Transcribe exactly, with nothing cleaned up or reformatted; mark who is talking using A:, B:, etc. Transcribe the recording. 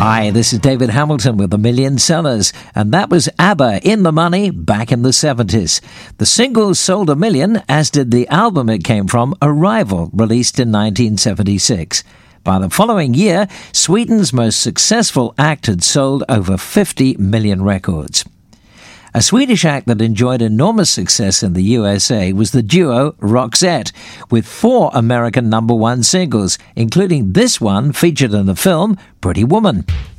A: Hi, this is David Hamilton with A Million Sellers, and that was ABBA, In the Money, back in the seventies. The single sold a million, as did the album it came from, Arrival, released in nineteen seventy-six. By the following year, Sweden's most successful act had sold over fifty million records. A Swedish act that enjoyed enormous success in the U S A was the duo Roxette, with four American number one singles, including this one featured in the film Pretty Woman.